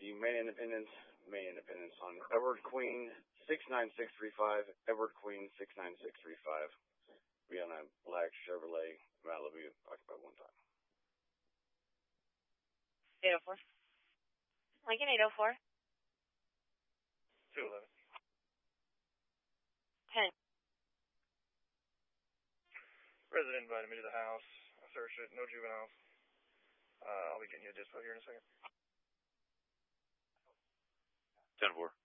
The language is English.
the Main Independence on Edward Queen 69635, Edward Queen 69635. Be on a black Chevrolet Malibu, occupied one time. 804. Lincoln 804. 211. 10. Resident invited me to the house. I searched it. No juveniles. I'll be getting you a dispo here in a second. 10-4.